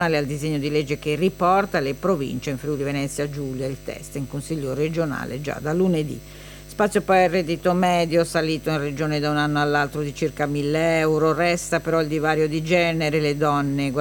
al disegno di legge che riporta le province in Friuli Venezia Giulia, il testo in Consiglio regionale già da lunedì. Spazio poi al reddito medio, salito in regione da un anno all'altro di circa 1.000 euro, resta però il divario di genere, le donne